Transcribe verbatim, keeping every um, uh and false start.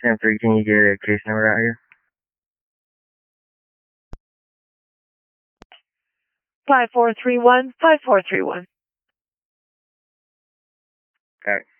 ten three, can you get a case number out here? five four three one, five four three one. Okay.